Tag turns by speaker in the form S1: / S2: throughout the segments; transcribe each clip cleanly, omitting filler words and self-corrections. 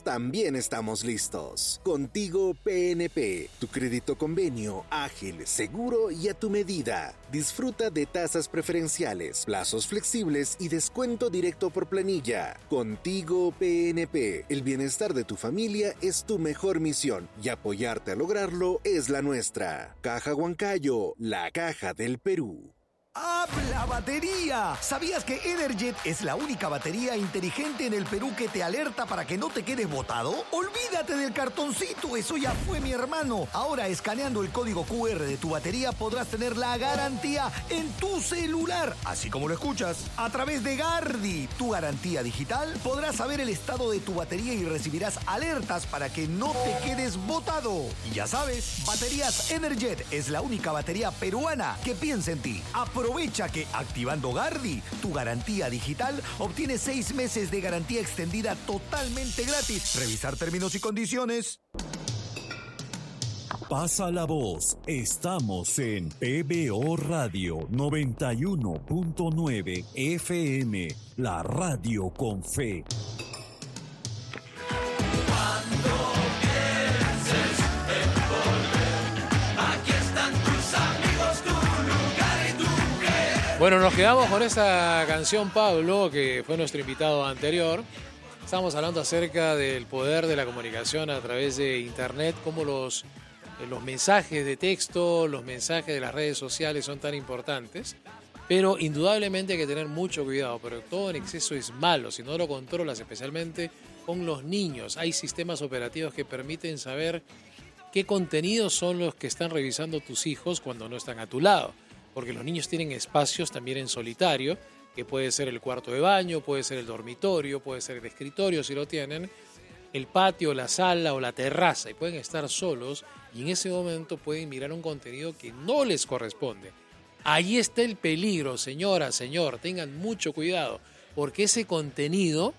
S1: también estamos listos. Contigo PNP, tu crédito convenio ágil, seguro y a tu medida. Disfruta de tasas preferenciales, plazos flexibles y descuento directo por planilla. Contigo PNP, el bienestar de tu familia es tu mejor misión y apoyarte a lograrlo es la nuestra. Caja Huancayo, la caja del Perú.
S2: ¡Habla batería! ¿Sabías que Energet es la única batería inteligente en el Perú que te alerta para que no te quedes botado? Olvídate del cartoncito, eso ya fue, mi hermano. Ahora, escaneando el código QR de tu batería podrás tener la garantía en tu celular, así como lo escuchas. A través de Gardi, tu garantía digital, podrás saber el estado de tu batería y recibirás alertas para que no te quedes botado. Y ya sabes, Baterías Energet es la única batería peruana que piensa en ti. Aprovecha que activando Gardi, tu garantía digital, obtienes 6 meses de garantía extendida totalmente gratis. Revisar términos y condiciones.
S3: Pasa la voz. Estamos en PBO Radio 91.9 FM, la radio con fe.
S4: Bueno, nos quedamos con esta canción, Pablo, que fue nuestro invitado anterior. Estamos hablando acerca del poder de la comunicación a través de Internet, cómo los mensajes de texto, los mensajes de las redes sociales son tan importantes. Pero indudablemente hay que tener mucho cuidado, pero todo en exceso es malo, si no lo controlas, especialmente con los niños. Hay sistemas operativos que permiten saber qué contenidos son los que están revisando tus hijos cuando no están a tu lado. Porque los niños tienen espacios también en solitario, que puede ser el cuarto de baño, puede ser el dormitorio, puede ser el escritorio si lo tienen, el patio, la sala o la terraza, y pueden estar solos y en ese momento pueden mirar un contenido que no les corresponde. Ahí está el peligro, señora, señor, tengan mucho cuidado, porque ese contenido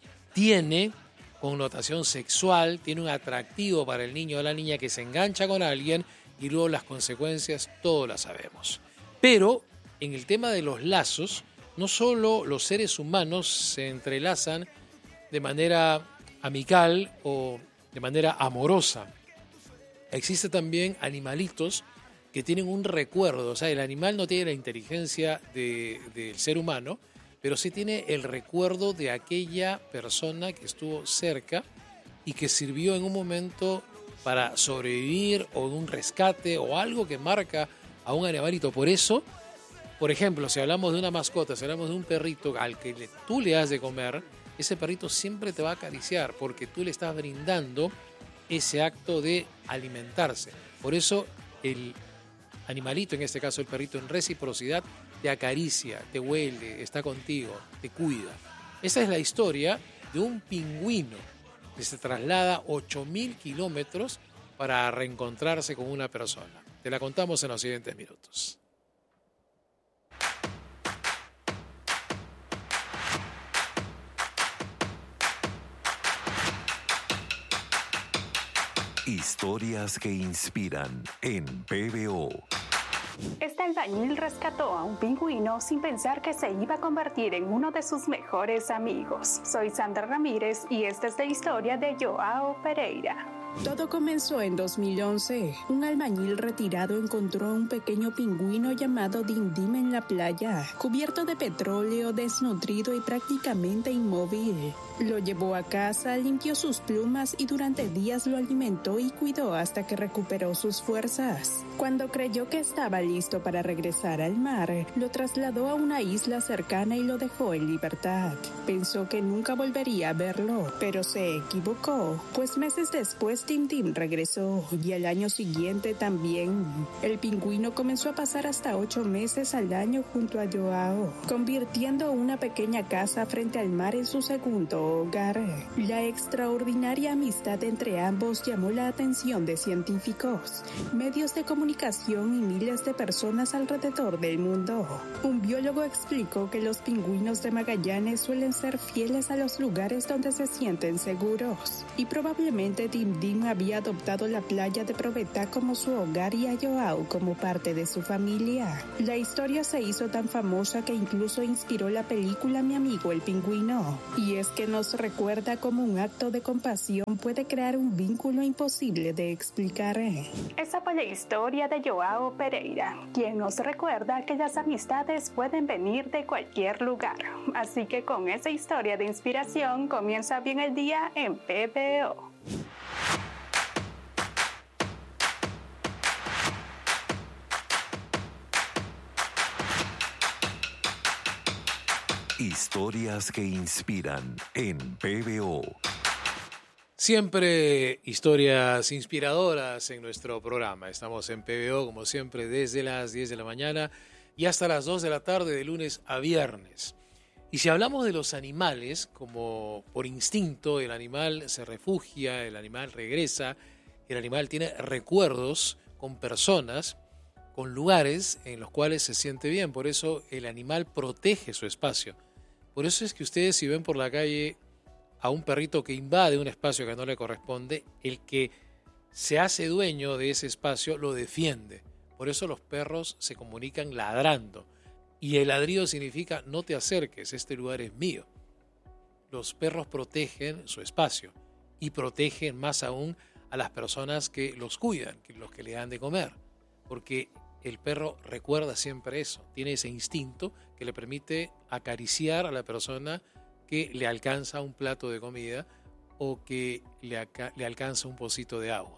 S4: tiene connotación sexual, tiene un atractivo para el niño o la niña que se engancha con alguien y luego las consecuencias todos las sabemos. Pero en el tema de los lazos, no solo los seres humanos se entrelazan de manera amical o de manera amorosa. Existen también animalitos que tienen un recuerdo. O sea, el animal no tiene la inteligencia del ser humano, pero sí tiene el recuerdo de aquella persona que estuvo cerca y que sirvió en un momento para sobrevivir o de un rescate o algo que marca a un animalito. Por eso, por ejemplo, si hablamos de una mascota, si hablamos de un perrito al que tú le das de comer, ese perrito siempre te va a acariciar porque tú le estás brindando ese acto de alimentarse. Por eso el animalito, en este caso el perrito, en reciprocidad, te acaricia, te huele, está contigo, te cuida. Esa es la historia de un pingüino que se traslada 8.000 kilómetros para reencontrarse con una persona. Te la contamos en los siguientes minutos.
S3: Historias que inspiran en PBO.
S5: Este albañil rescató a un pingüino sin pensar que se iba a convertir en uno de sus mejores amigos. Soy Sandra Ramírez y esta es la historia de Joao Pereira.
S6: Todo comenzó en 2011. Un albañil retirado encontró a un pequeño pingüino llamado Dindim en la playa, cubierto de petróleo, desnutrido y prácticamente inmóvil. Lo llevó a casa, limpió sus plumas y durante días lo alimentó y cuidó hasta que recuperó sus fuerzas. Cuando creyó que estaba listo para regresar al mar, lo trasladó a una isla cercana y lo dejó en libertad. Pensó que nunca volvería a verlo, pero se equivocó, pues meses después Dindim regresó y al año siguiente también. El pingüino comenzó a pasar hasta 8 meses al año junto a Joao, convirtiendo una pequeña casa frente al mar en su segundo hogar. La extraordinaria amistad entre ambos llamó la atención de científicos, medios de comunicación y miles de de personas alrededor del mundo. Un biólogo explicó que los pingüinos de Magallanes suelen ser fieles a los lugares donde se sienten seguros, y probablemente Dim Dim había adoptado la playa de Provetá como su hogar y a Joao como parte de su familia. La historia se hizo tan famosa que incluso inspiró la película Mi amigo el pingüino, y es que nos recuerda cómo un acto de compasión puede crear un vínculo imposible de explicar.
S5: Esa fue la historia de Joao Pereira, quien nos recuerda que las amistades pueden venir de cualquier lugar. Así que con esa historia de inspiración comienza bien el día en PBO.
S3: Historias que inspiran en PBO.
S4: Siempre historias inspiradoras en nuestro programa. Estamos en PBO, como siempre, desde las 10 de la mañana y hasta las 2 de la tarde, de lunes a viernes. Y si hablamos de los animales, como por instinto el animal se refugia, el animal regresa, el animal tiene recuerdos con personas, con lugares en los cuales se siente bien. Por eso el animal protege su espacio. Por eso es que ustedes, si ven por la calle a un perrito que invade un espacio que no le corresponde, el que se hace dueño de ese espacio lo defiende. Por eso los perros se comunican ladrando. Y el ladrido significa no te acerques, este lugar es mío. Los perros protegen su espacio y protegen más aún a las personas que los cuidan, que los que le dan de comer. Porque el perro recuerda siempre eso, tiene ese instinto que le permite acariciar a la persona que le alcanza un plato de comida o que le alcanza un pocito de agua.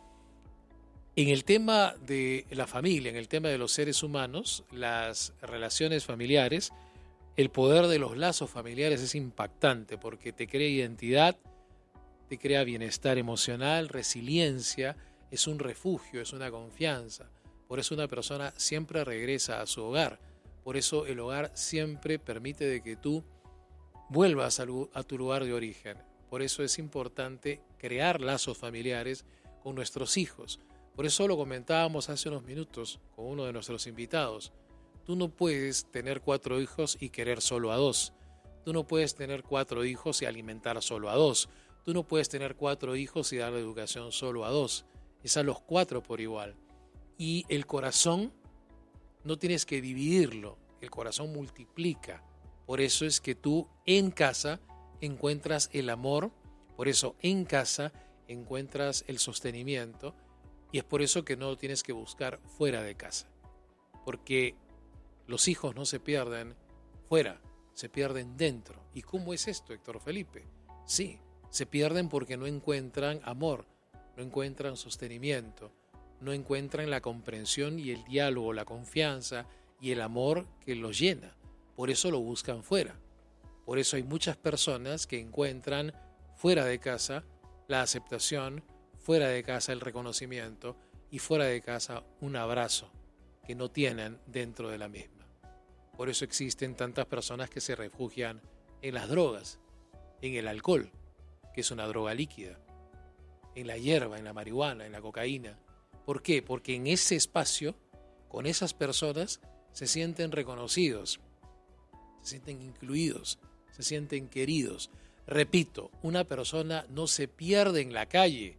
S4: En el tema de la familia, en el tema de los seres humanos, las relaciones familiares, el poder de los lazos familiares es impactante porque te crea identidad, te crea bienestar emocional, resiliencia, es un refugio, es una confianza. Por eso una persona siempre regresa a su hogar. Por eso el hogar siempre permite de que tú vuelvas a tu lugar de origen. Por eso es importante crear lazos familiares con nuestros hijos. Por eso lo comentábamos hace unos minutos con uno de nuestros invitados. Tú no puedes tener 4 hijos y querer solo a 2. Tú no puedes tener 4 hijos y alimentar solo a 2. Tú no puedes tener 4 hijos y darle educación solo a 2. Es a los 4 por igual. Y el corazón no tienes que dividirlo. El corazón multiplica. Por eso es que tú en casa encuentras el amor, por eso en casa encuentras el sostenimiento y es por eso que no lo tienes que buscar fuera de casa. Porque los hijos no se pierden fuera, se pierden dentro. ¿Y cómo es esto, Héctor Felipe? Sí, se pierden porque no encuentran amor, no encuentran sostenimiento, no encuentran la comprensión y el diálogo, la confianza y el amor que los llena. Por eso lo buscan fuera. Por eso hay muchas personas que encuentran fuera de casa la aceptación, fuera de casa el reconocimiento y fuera de casa un abrazo que no tienen dentro de la misma. Por eso existen tantas personas que se refugian en las drogas, en el alcohol, que es una droga líquida, en la hierba, en la marihuana, en la cocaína. ¿Por qué? Porque en ese espacio, con esas personas, se sienten reconocidos, se sienten incluidos, se sienten queridos. Repito, una persona no se pierde en la calle.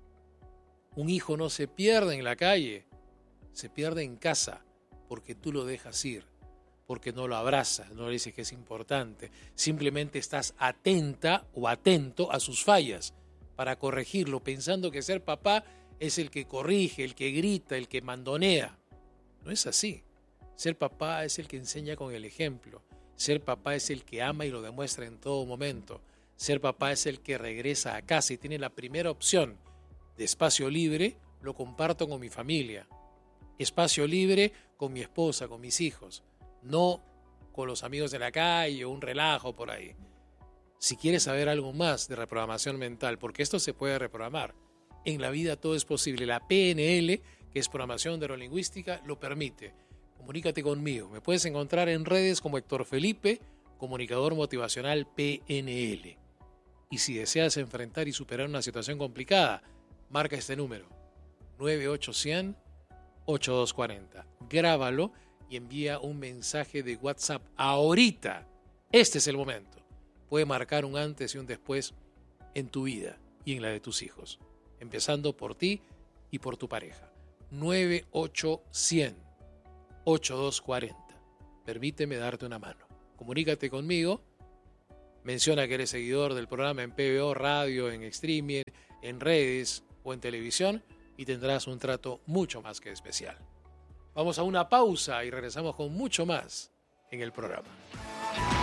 S4: Un hijo no se pierde en la calle. Se pierde en casa porque tú lo dejas ir, porque no lo abrazas, no le dices que es importante. Simplemente estás atenta o atento a sus fallas para corregirlo, pensando que ser papá es el que corrige, el que grita, el que mandonea. No es así. Ser papá es el que enseña con el ejemplo. Ser papá es el que ama y lo demuestra en todo momento. Ser papá es el que regresa a casa y tiene la primera opción de espacio libre, lo comparto con mi familia. Espacio libre con mi esposa, con mis hijos. No con los amigos de la calle o un relajo por ahí. Si quieres saber algo más de reprogramación mental, porque esto se puede reprogramar, en la vida todo es posible. La PNL, que es programación neurolingüística, lo permite. Comunícate conmigo. Me puedes encontrar en redes como Héctor Felipe, comunicador motivacional PNL. Y si deseas enfrentar y superar una situación complicada, marca este número, 8240. Grábalo y envía un mensaje de WhatsApp ahorita. Este es el momento. Puede marcar un antes y un después en tu vida y en la de tus hijos, empezando por ti y por tu pareja. 98100-8240. Permíteme darte una mano. Comunícate conmigo, menciona que eres seguidor del programa en PBO Radio, en streaming, en redes o en televisión y tendrás un trato mucho más que especial. Vamos a una pausa y regresamos con mucho más en el programa.